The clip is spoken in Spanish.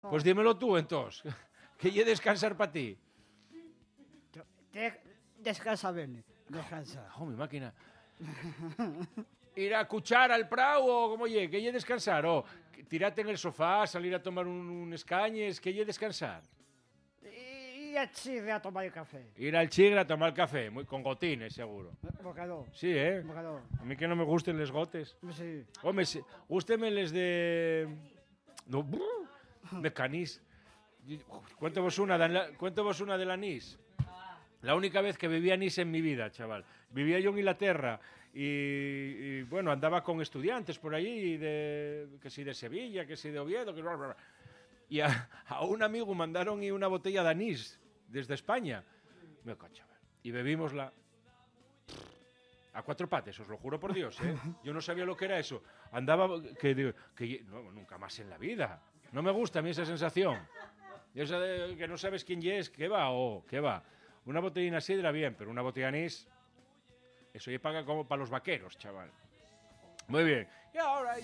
Pues dímelo tú, entonces. ¿Qué lle descansar para ti? Descansa ben, descansa. Oh, mi máquina. Ir a cuchar al prau o como lle? ¿Qué lle descansar? O tirarte en el sofá, salir a tomar un escañes, ¿qué lle descansar? Y a Chile a tomar café. Ir al Chigre a tomar café, con gotines, seguro. Bocador. Sí, ¿eh? Bocador. A mí que no me gusten les gotes. Sí. Home, gústeme les de... No, de canís. Cuento vos una del anís. La única vez que bebí anís en mi vida, chaval. Vivía yo en Inglaterra y bueno, andaba con estudiantes por allí, que si de Sevilla, que si de Oviedo, que bla, bla, bla. Y a un amigo mandaron una botella de anís desde España. Me cacho, y bebímosla a cuatro pates, os lo juro por Dios, ¿eh? Yo no sabía lo que era eso. Andaba, no, nunca más en la vida. No me gusta a mí esa sensación. Esa de que no sabes quién es, qué va. Una botellina de sidra, bien, pero una botella de anís, eso ya paga como para los vaqueros, chaval. Muy bien. Y ahora...